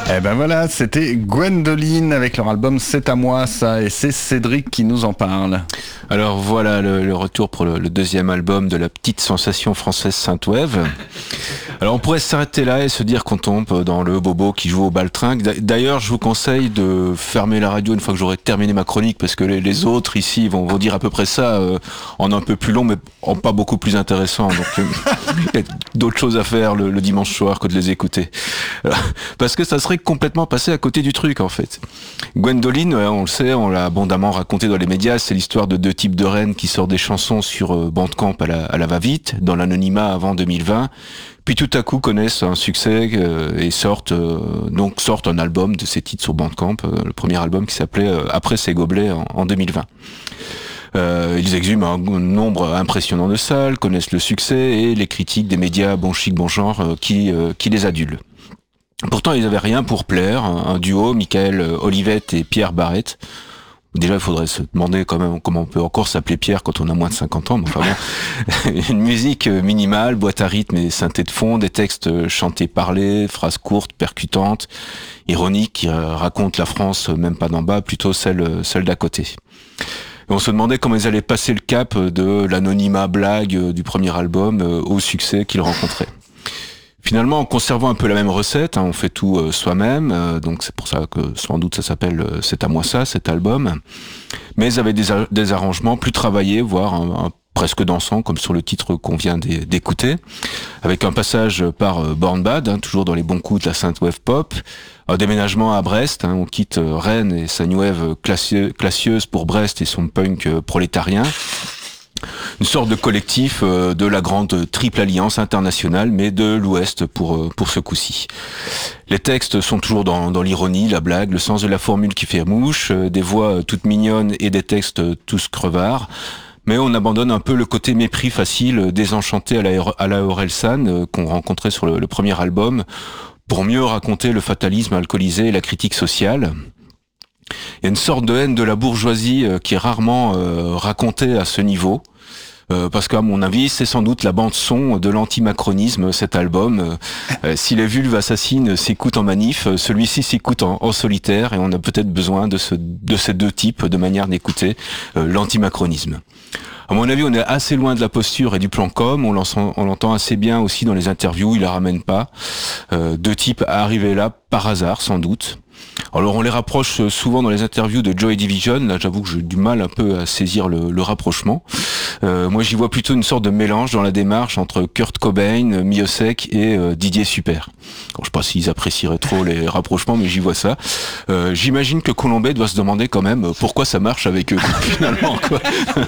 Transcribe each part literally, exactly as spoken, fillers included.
Eh ben voilà, c'était Gwendoline avec leur album C'est à moi ça, et c'est Cédric qui nous en parle. Alors voilà le, le retour pour le, le deuxième album de la petite sensation française Synthwave. Alors on pourrait s'arrêter là et se dire qu'on tombe dans le bobo qui joue au baltringue. D'ailleurs je vous conseille de fermer la radio une fois que j'aurai terminé ma chronique, parce que les, les autres ici vont, vont dire à peu près ça euh, en un peu plus long mais en pas beaucoup plus intéressant. Donc euh, il y a d'autres choses à faire le, le dimanche soir que de les écouter. Alors, parce que ça serait complètement passé à côté du truc en fait. Gwendoline, on le sait, on l'a abondamment raconté dans les médias, c'est l'histoire de deux types de reines qui sortent des chansons sur Bandcamp à la, à la va-vite, dans l'anonymat avant deux mille vingt, puis tout à coup connaissent un succès euh, et sortent euh, donc sortent un album de ces titres sur Bandcamp, euh, le premier album qui s'appelait euh, Après ces gobelets en, en deux mille vingt. Euh, ils exhument un nombre impressionnant de salles, connaissent le succès et les critiques des médias bon chic bon genre euh, qui, euh, qui les adulent. Pourtant, ils avaient rien pour plaire, un duo, Michael Olivette et Pierre Barrette. Déjà, il faudrait se demander quand même comment on peut encore s'appeler Pierre quand on a moins de cinquante ans, mais enfin bon. Une musique minimale, boîte à rythme et synthé de fond, des textes chantés parlés, phrases courtes, percutantes, ironiques, qui racontent la France même pas d'en bas, plutôt celle, celle d'à côté. Et on se demandait comment ils allaient passer le cap de l'anonymat blague du premier album au succès qu'ils rencontraient. Finalement, en conservant un peu la même recette, hein, on fait tout euh, soi-même, euh, donc c'est pour ça que sans doute ça s'appelle euh, C'est à moi ça, cet album. Mais ils avaient des, a- des arrangements plus travaillés, voire un, un, presque dansants, comme sur le titre qu'on vient d'é- d'écouter, avec un passage par euh, Born Bad, hein, toujours dans les bons coups de la synthwave pop, un déménagement à Brest, hein, on quitte euh, Rennes et sa new wave classieux, classieuse pour Brest et son punk euh, prolétarien. Une sorte de collectif euh, de la grande triple alliance internationale, mais de l'Ouest pour euh, pour ce coup-ci. Les textes sont toujours dans, dans l'ironie, la blague, le sens de la formule qui fait mouche, euh, des voix toutes mignonnes et des textes tous crevards. Mais on abandonne un peu le côté mépris facile, désenchanté à la, à la Orelsan euh, qu'on rencontrait sur le, le premier album, pour mieux raconter le fatalisme alcoolisé et la critique sociale. Il y a une sorte de haine de la bourgeoisie euh, qui est rarement euh, racontée à ce niveau. Euh, parce qu'à mon avis, c'est sans doute la bande-son de l'antimacronisme, cet album. Euh, si les vulves assassines s'écoutent en manif, celui-ci s'écoute en, en solitaire, et on a peut-être besoin de, ce, de ces deux types de manière d'écouter euh, l'antimacronisme. À mon avis, on est assez loin de la posture et du plan com, on l'entend, on l'entend assez bien aussi dans les interviews, il la ramène pas. Euh, deux types arrivés là par hasard, sans doute. Alors on les rapproche souvent dans les interviews de Joy Division, là j'avoue que j'ai du mal un peu à saisir le, le rapprochement. Euh, moi j'y vois plutôt une sorte de mélange dans la démarche entre Kurt Cobain, Miosek et euh, Didier Super. Alors, je sais pas s'ils apprécieraient trop les rapprochements, mais j'y vois ça. Euh, j'imagine que Colombet doit se demander quand même pourquoi ça marche avec eux finalement, quoi.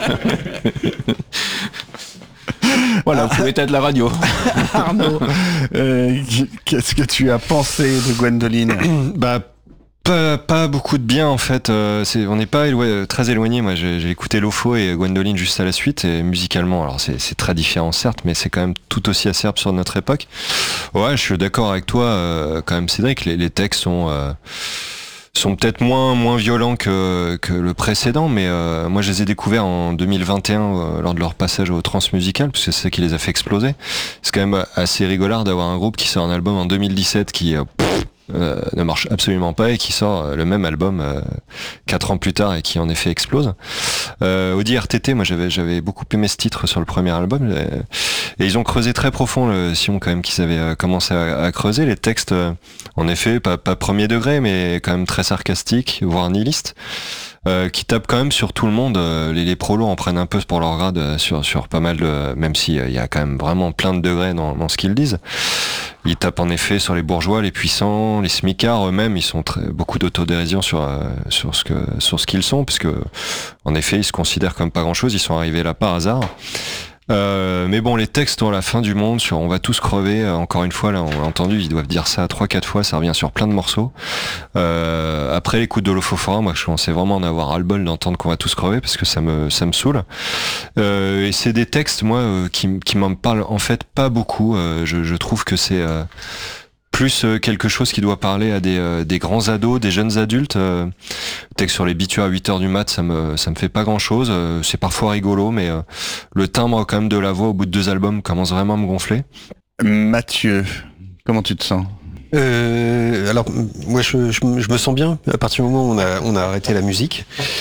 Voilà, vous pouvez être de la radio. Arnaud, euh, qu'est-ce que tu as pensé de Gwendoline ? Bah Pas, pas beaucoup de bien en fait, euh, c'est, on n'est pas élo- très éloigné. Moi j'ai, j'ai écouté Lofo et Gwendoline juste à la suite, et musicalement alors c'est, c'est très différent certes, mais c'est quand même tout aussi acerbe sur notre époque. Ouais, je suis d'accord avec toi euh, quand même Cédric, les, les textes sont euh, sont peut-être moins moins violents que que le précédent, mais euh, moi je les ai découverts en deux mille vingt et un euh, lors de leur passage au Transmusical, parce que c'est ça qui les a fait exploser. C'est quand même assez rigolard d'avoir un groupe qui sort un album en deux mille dix-sept qui euh, pff, Euh, ne marche absolument pas et qui sort euh, le même album euh, quatre ans plus tard et qui en effet explose. Euh, Audi R T T, moi j'avais j'avais beaucoup aimé ce titre sur le premier album, euh, et ils ont creusé très profond le Sion quand même, qu'ils avaient euh, commencé à, à creuser les textes, euh, en effet pas, pas premier degré mais quand même très sarcastiques, voire nihilistes. Euh, qui tapent quand même sur tout le monde. Euh, les, les prolos en prennent un peu pour leur grade euh, sur, sur pas mal de... Même s'il euh, y a quand même vraiment plein de degrés dans, dans ce qu'ils disent. Ils tapent en effet sur les bourgeois, les puissants, les smicards eux-mêmes. Ils sont très, beaucoup d'autodérision sur, euh, sur, ce que, sur ce qu'ils sont, puisque en effet ils se considèrent comme pas grand-chose. Ils sont arrivés là par hasard. Euh, mais bon, les textes ont la fin du monde sur on va tous crever, euh, encore une fois là on l'a entendu, ils doivent dire ça trois quatre fois, ça revient sur plein de morceaux. Euh, après l'écoute de l'Ophofora, moi je commençais vraiment à en avoir ras-le-bol d'entendre qu'on va tous crever, parce que ça me ça me saoule. Euh, et c'est des textes moi euh, qui qui m'en parlent en fait pas beaucoup. Euh, je, je trouve que c'est euh, plus euh, quelque chose qui doit parler à des, euh, des grands ados, des jeunes adultes. Euh, texte sur les bitus à huit heures du mat, ça me, ça me fait pas grand chose. Euh, c'est parfois rigolo, mais euh, le timbre quand même de la voix au bout de deux albums commence vraiment à me gonfler. Mathieu, comment tu te sens ? Euh, alors moi je, je, je me sens bien à partir du moment où on a, on a arrêté la musique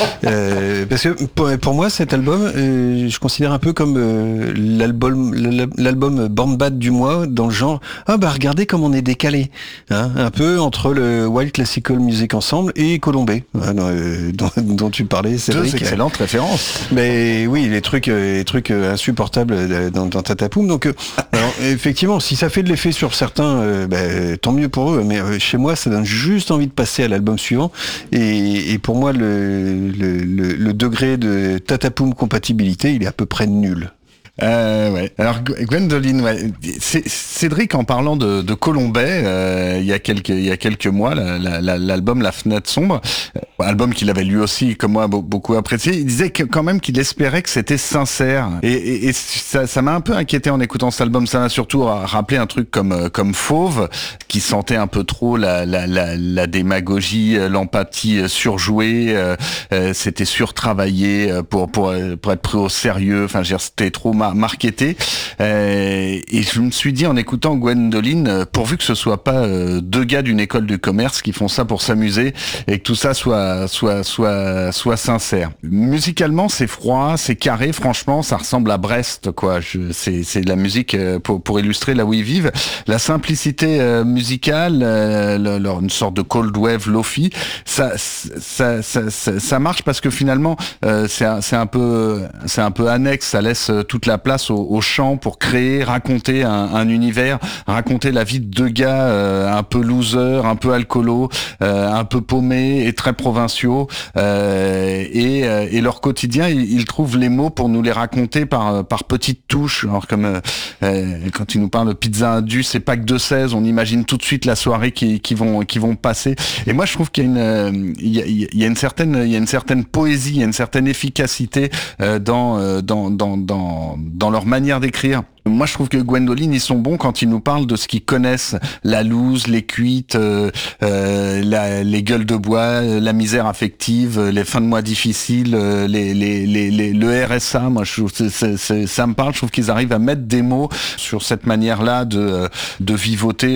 euh, parce que pour, pour moi cet album euh, je considère un peu comme euh, l'album l'album Born Bad du mois, dans le genre ah bah regardez comme on est décalé, hein, un peu entre le Wild Classical Music Ensemble et Colombé, hein, dont, dont tu parlais, Cédric. Deux excellentes références. Mais oui, les trucs les trucs insupportables dans, dans Tatapoum. Donc alors, effectivement, si ça fait de l'effet sur certains, euh, bah, tant mieux pour eux, mais euh, chez moi ça donne juste envie de passer à l'album suivant, et, et pour moi le, le, le, le degré de Tatapoum compatibilité il est à peu près nul. Euh, ouais. Alors Gwendoline, ouais. C'est, Cédric, en parlant de, de Colombay, euh, il y a quelques il y a quelques mois, la, la, la, l'album La Fenêtre Sombre, euh, album qu'il avait lui aussi, comme moi, beaucoup apprécié. Il disait que, quand même qu'il espérait que c'était sincère, et, et, et ça, ça m'a un peu inquiété en écoutant cet album. Ça m'a surtout rappelé un truc comme comme Fauve, qui sentait un peu trop la la la, la démagogie, l'empathie surjouée. Euh, euh, c'était surtravaillé pour pour pour être pris au sérieux. Enfin, je veux dire, c'était trop mal marketé, euh, et je me suis dit en écoutant Gwendoline, euh, pourvu que ce soit pas euh, deux gars d'une école de commerce qui font ça pour s'amuser, et que tout ça soit soit soit soit sincère. Musicalement, c'est froid, c'est carré, franchement, ça ressemble à Brest, quoi. Je, c'est c'est de la musique euh, pour pour illustrer là où ils vivent. La simplicité euh, musicale, euh, le, le, une sorte de cold wave lofi, ça ça ça ça, ça marche parce que finalement euh, c'est un, c'est un peu c'est un peu annexe, ça laisse toute la place au, au chant pour créer, raconter un, un univers, raconter la vie de deux gars euh, un peu losers, un peu alcoolos, euh, un peu paumés et très provinciaux, euh, et, euh, et leur quotidien, ils, ils trouvent les mots pour nous les raconter par par petites touches. Alors comme euh, euh, quand ils nous parlent de pizza indus, c'est Pâques de seize, on imagine tout de suite la soirée qui, qui vont qui vont passer. Et moi, je trouve qu'il y a une il y a, il y a une certaine il y a une certaine poésie, il y a une certaine efficacité euh, dans, euh, dans dans dans dans leur manière d'écrire. Moi, je trouve que Gwendoline, ils sont bons quand ils nous parlent de ce qu'ils connaissent, la loose, les cuites, euh, euh, la, les gueules de bois, la misère affective, les fins de mois difficiles, les, les, les, les, le R S A. Moi, je trouve c'est, c'est, c'est, ça me parle. Je trouve qu'ils arrivent à mettre des mots sur cette manière-là de, de vivoter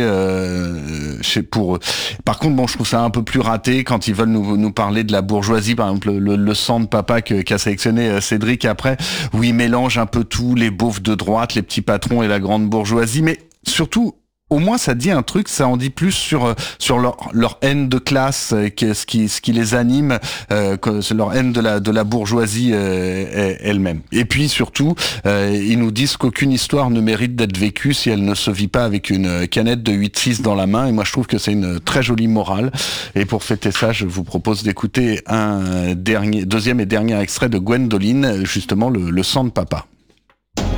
euh, chez, pour eux. Par contre, bon, je trouve ça un peu plus raté quand ils veulent nous, nous parler de la bourgeoisie, par exemple, le, le sang de papa que, qu'a sélectionné Cédric après, où ils mélangent un peu tout, les beaufs de droite, les petits patrons et la grande bourgeoisie, mais surtout, au moins ça dit un truc, ça en dit plus sur sur leur leur haine de classe, que ce qui ce qui les anime, euh, que c'est leur haine de la de la bourgeoisie euh, elle-même. Et puis surtout, euh, ils nous disent qu'aucune histoire ne mérite d'être vécue si elle ne se vit pas avec une canette de huit six dans la main. Et moi je trouve que c'est une très jolie morale. Et pour fêter ça, je vous propose d'écouter un dernier deuxième et dernier extrait de Gwendoline, justement le, le sang de papa.